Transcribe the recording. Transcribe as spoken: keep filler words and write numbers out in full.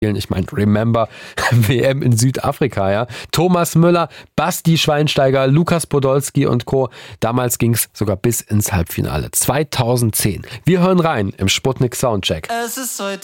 Ich meine, remember W M in Südafrika, ja. Thomas Müller, Basti Schweinsteiger, Lukas Podolski und Co. Damals ging es sogar bis ins Halbfinale. zweitausendzehn. Wir hören rein im Sputnik Soundcheck. Es ist heute